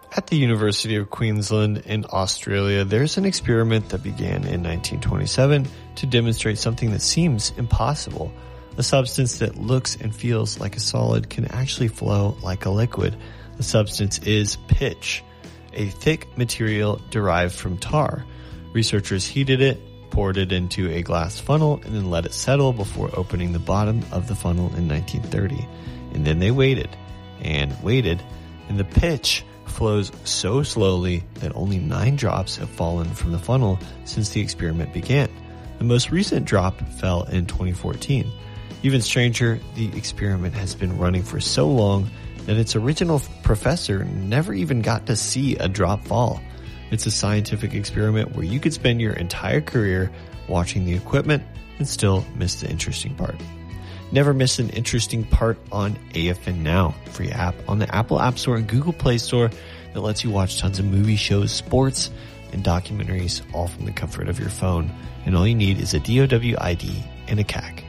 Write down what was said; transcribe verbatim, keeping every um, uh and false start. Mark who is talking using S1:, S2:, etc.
S1: At the University of Queensland in Australia, there's an experiment that began in nineteen twenty-seven to demonstrate something that seems impossible. A substance that looks and feels like a solid can actually flow like a liquid. The substance is pitch, a thick material derived from tar. Researchers heated it, poured it into a glass funnel, and then let it settle before opening the bottom of the funnel in nineteen thirty. And then they waited and waited, and the pitch flows so slowly that only nine drops have fallen from the funnel since the experiment began. The most recent drop fell in twenty fourteen. Even stranger, the experiment has been running for so long that its original professor never even got to see a drop fall. It's a scientific experiment where you could spend your entire career watching the equipment and still miss the interesting part. Never miss an interesting part on A F N Now, free app on the Apple App Store and Google Play Store that lets you watch tons of movies, shows, sports, and documentaries all from the comfort of your phone. And all you need is a D O W I D and a C A C.